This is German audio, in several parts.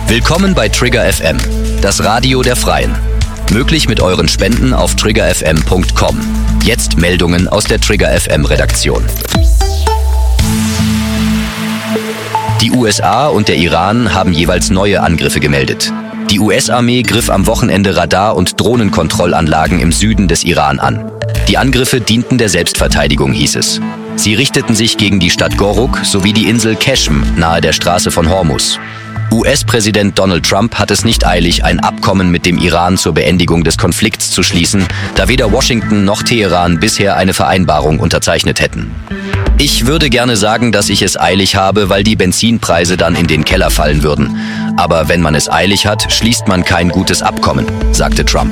Willkommen bei Trigger FM, das Radio der Freien. Möglich mit euren Spenden auf triggerfm.com. Jetzt Meldungen aus der Trigger FM Redaktion. Die USA und der Iran haben jeweils neue Angriffe gemeldet. Die US-Armee griff am Wochenende Radar- und Drohnenkontrollanlagen im Süden des Iran an. Die Angriffe dienten der Selbstverteidigung, hieß es. Sie richteten sich gegen die Stadt Goruk sowie die Insel Keshm nahe der Straße von Hormuz. US-Präsident Donald Trump hat es nicht eilig, ein Abkommen mit dem Iran zur Beendigung des Konflikts zu schließen, da weder Washington noch Teheran bisher eine Vereinbarung unterzeichnet hätten. Ich würde gerne sagen, dass ich es eilig habe, weil die Benzinpreise dann in den Keller fallen würden. Aber wenn man es eilig hat, schließt man kein gutes Abkommen, sagte Trump.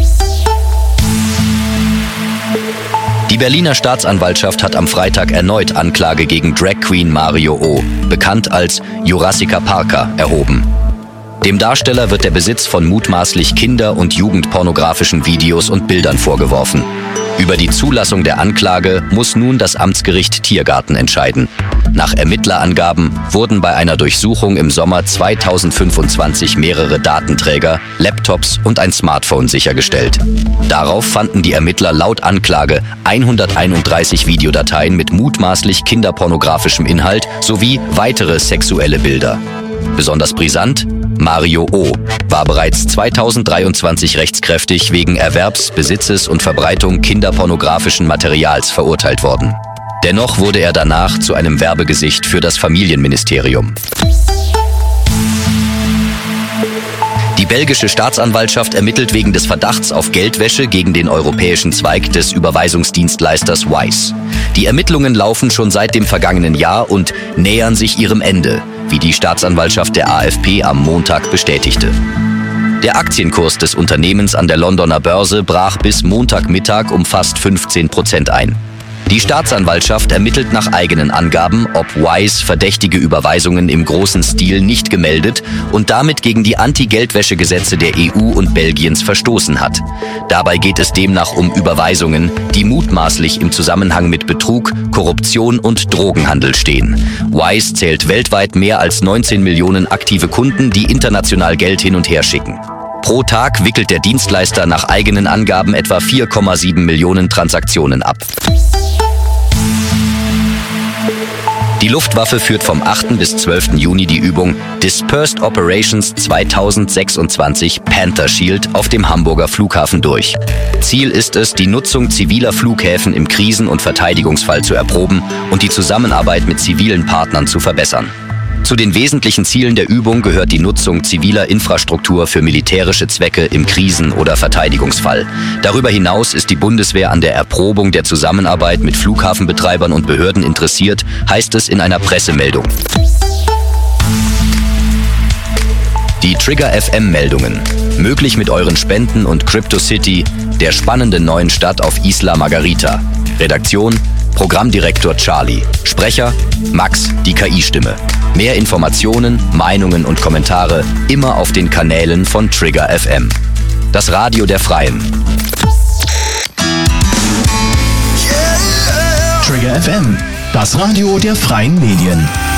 Die Berliner Staatsanwaltschaft hat am Freitag erneut Anklage gegen Drag Queen Mario O., bekannt als Jurassica Parker, erhoben. Dem Darsteller wird der Besitz von mutmaßlich kinder- und jugendpornografischen Videos und Bildern vorgeworfen. Über die Zulassung der Anklage muss nun das Amtsgericht Tiergarten entscheiden. Nach Ermittlerangaben wurden bei einer Durchsuchung im Sommer 2025 mehrere Datenträger, Laptops und ein Smartphone sichergestellt. Darauf fanden die Ermittler laut Anklage 131 Videodateien mit mutmaßlich kinderpornografischem Inhalt sowie weitere sexuelle Bilder. Besonders brisant: Mario O. war bereits 2023 rechtskräftig wegen Erwerbs, Besitzes und Verbreitung kinderpornografischen Materials verurteilt worden. Dennoch wurde er danach zu einem Werbegesicht für das Familienministerium. Die belgische Staatsanwaltschaft ermittelt wegen des Verdachts auf Geldwäsche gegen den europäischen Zweig des Überweisungsdienstleisters Wise. Die Ermittlungen laufen schon seit dem vergangenen Jahr und nähern sich ihrem Ende, wie die Staatsanwaltschaft der AFP am Montag bestätigte. Der Aktienkurs des Unternehmens an der Londoner Börse brach bis Montagmittag um fast 15% ein. Die Staatsanwaltschaft ermittelt nach eigenen Angaben, ob Wise verdächtige Überweisungen im großen Stil nicht gemeldet und damit gegen die Anti-Geldwäsche-Gesetze der EU und Belgiens verstoßen hat. Dabei geht es demnach um Überweisungen, die mutmaßlich im Zusammenhang mit Betrug, Korruption und Drogenhandel stehen. Wise zählt weltweit mehr als 19 Millionen aktive Kunden, die international Geld hin und her schicken. Pro Tag wickelt der Dienstleister nach eigenen Angaben etwa 4,7 Millionen Transaktionen ab. Die Luftwaffe führt vom 8. bis 12. Juni die Übung Dispersed Operations 2026 Panther Shield auf dem Hamburger Flughafen durch. Ziel ist es, die Nutzung ziviler Flughäfen im Krisen- und Verteidigungsfall zu erproben und die Zusammenarbeit mit zivilen Partnern zu verbessern. Zu den wesentlichen Zielen der Übung gehört die Nutzung ziviler Infrastruktur für militärische Zwecke im Krisen- oder Verteidigungsfall. Darüber hinaus ist die Bundeswehr an der Erprobung der Zusammenarbeit mit Flughafenbetreibern und Behörden interessiert, heißt es in einer Pressemeldung. Die Trigger FM Meldungen. Möglich mit euren Spenden und CryptoCity, der spannenden neuen Stadt auf Isla Margarita. Redaktion: Programmdirektor Charlie. Sprecher: Max, die KI-Stimme. Mehr Informationen, Meinungen und Kommentare immer auf den Kanälen von Trigger FM. Das Radio der Freien. Trigger FM, das Radio der freien Medien.